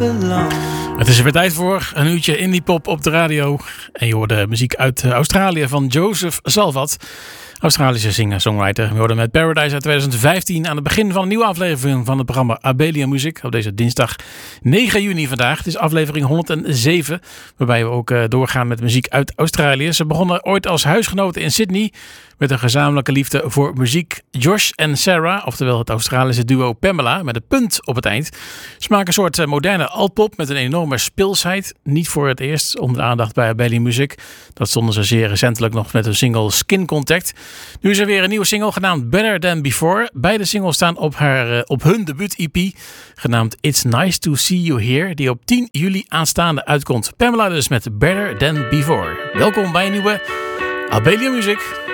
belong. Het is er weer tijd voor een uurtje indie pop op de radio. En je hoort de muziek uit Australië van Joseph Salvat. Australische singer-songwriter. We hoorden met Paradise uit 2015 aan het begin van een nieuwe aflevering van het programma Abelia Music. Op deze dinsdag 9 juni vandaag. Het is aflevering 107, waarbij we ook doorgaan met muziek uit Australië. Ze begonnen ooit als huisgenoten in Sydney met een gezamenlijke liefde voor muziek. Josh en Sarah, oftewel het Australische duo Pamela, met een punt op het eind. Ze maken een soort moderne altpop met een enorme speelsheid. Niet voor het eerst onder de aandacht bij Abelia Music. Dat stonden ze zeer recentelijk nog met hun single Skin Contact. Nu is er weer een nieuwe single genaamd Better Than Before. Beide singles staan op hun debuut-EP genaamd It's Nice To See You Here, die op 10 juli aanstaande uitkomt. Pamela dus met Better Than Before. Welkom bij een nieuwe Abelia Music.